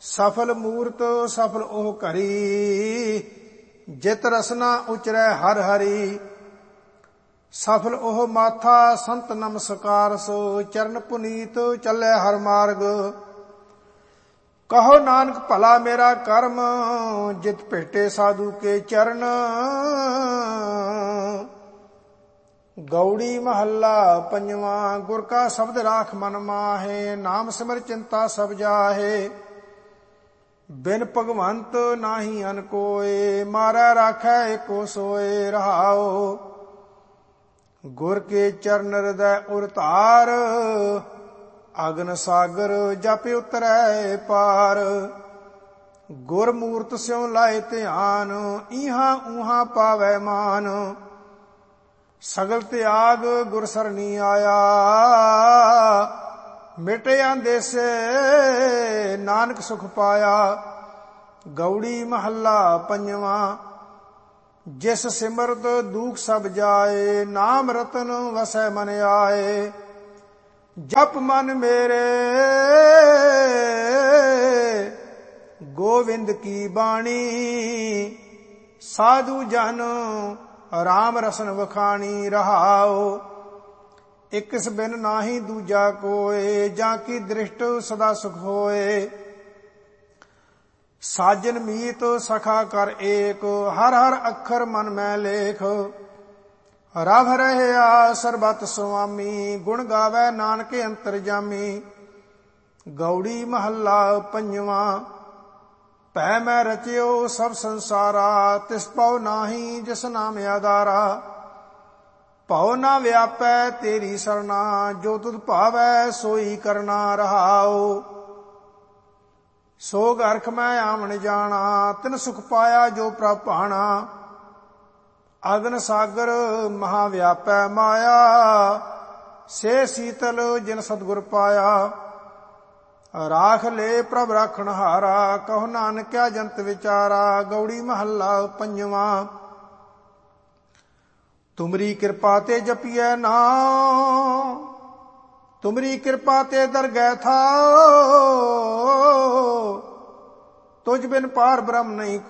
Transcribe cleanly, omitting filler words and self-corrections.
ਸਫਲ ਮੂਰਤ ਸਫਲ ਉਹ ਘਰੀ, ਜਿਤ ਰਸਨਾ ਉਚਰੈ ਹਰ ਹਰੀ। ਸਫਲ ਉਹ ਮਾਥਾ ਸੰਤ ਨਮਸਕਾਰ ਸੋ, ਚਰਨ ਪੁਨੀਤ ਚੱਲੈ ਹਰ ਮਾਰਗ। ਕਹੋ ਨਾਨਕ ਭਲਾ ਮੇਰਾ ਕਰਮ, ਜਿਤ ਭੇਟੇ ਸਾਧੂ ਕੇ ਚਰਨ। ਗੌੜੀ ਮਹੱਲਾ ਪੰਜਵਾਂ। ਗੁਰ ਕਾ ਸ਼ਬਦ ਰਾਖ ਮਨ ਮਾਹੇ, ਨਾਮ ਸਿਮਰ ਚਿੰਤਾ ਸਭ ਜਾਹੇ। ਬਿਨ ਭਗਵੰਤ ਨਾਹੀ ਅਨ ਕੋਇ, ਮਾਰੈ ਰਾਖੈ ਏਕੋ ਸੋਇ। ਰਹਾਉ ਗੁਰ ਕੇ ਚਰਨ ਹਿਰਦੈ ਉਰ ਧਾਰ, ਅਗਨ ਸਾਗਰ ਜਪ ਉਤਰੈ ਪਾਰ। ਗੁਰ ਮੂਰਤ ਸਿਉ ਲਾਏ ਧਿਆਨ, ਇਹਾਂ ਉਹਾਂ ਪਾਵੈ ਮਾਨ। ਸਗਲ ਤਿਆਗ ਗੁਰ ਸਰਣੀ ਆਇਆ, ਮਿਟੇ ਅੰਦੇਸੇ ਨਾਨਕ ਸੁਖ ਪਾਇਆ। ਗੌੜੀ ਮਹੱਲਾ ਪੰਜਵਾਂ। ਜਿਸ ਸਿਮਰਤ ਦੁਖ ਸਭ ਜਾਏ, ਨਾਮ ਰਤਨ ਵਸੈ ਮਨ ਆਏ। ਜਪ ਮਨ ਮੇਰੇ ਗੋਵਿੰਦ ਕੀ ਬਾਣੀ, ਸਾਧੂ ਜਨ ਰਾਮ ਰਸਨ ਵਖਾਣੀ। ਰਹਾਉ ਇਕਸ ਬਿਨ ਨਾਹੀ ਦੂਜਾ ਕੋਏ, ਜਾਂ ਕੀ ਦ੍ਰਿਸ਼ਟ ਸਦਾ ਸੁਖ ਹੋਏ। ਸਾਜਨ ਮੀਤ ਸਖਾ ਕਰ ਏਕ, ਹਰ ਹਰ ਅੱਖਰ ਮਨ ਮੈਂ ਲੇਖ। ਰਵ ਰਹਿਆ ਸਰਬਤ ਸੁਆਮੀ, ਗੁਣ ਗਾਵੈ ਨਾਨਕ ਅੰਤਰਜਾਮੀ। ਗੌੜੀ ਮਹੱਲਾ ਪੰਜਵਾਂ। ਭੈ ਮੈਂ ਰਚਿਓ ਸਭ ਸੰਸਾਰਾ, ਤਿਸ ਪਉ ਨਾਹੀ ਜਿਸ ਨਾਮ ਆਧਾਰਾ। ਭਉ ਨਾ ਵਿਆਪੈ ਤੇਰੀ ਸਰਨਾ, ਜੋ ਤੁਧ ਭਾਵੈ ਸੋਈ ਕਰਨਾ। ਰਹਾਉ ਸੋਗ ਅਰਖ ਮੈਂ ਆਵਣ ਜਾਣਾ, ਤਿਨ ਸੁਖ ਪਾਇਆ ਜੋ ਪ੍ਰਭ ਭਾਣਾ। ਅਗਨ ਸਾਗਰ ਮਹਾ ਵਿਆਪੈ ਮਾਇਆ, ਸੇ ਸੀਤਲ ਜਿਨ ਸਤਿਗੁਰ ਪਾਇਆ। ਰਾਖ ਲੈ ਪ੍ਰਭ ਰਾਖਣ ਹਾਰਾ, ਕਹੋ ਨਾਨਕਿਆ ਜੰਤ ਵਿਚਾਰਾ। ਗੌੜੀ ਮਹੱਲਾ ਪੰਜਵਾਂ। ਤੁਮਰੀ ਕਿਰਪਾ ਤੇ ਜਪੀਐ ਨਾਮ, ਤੁਮਰੀ ਕਿਰਪਾ ਤੇ ਦਰਗਹਿ ਥਾਉ। ਤੁਝ ਬਿਨ ਪਾਰ ਬ੍ਰਹਮ ਨਹੀਂ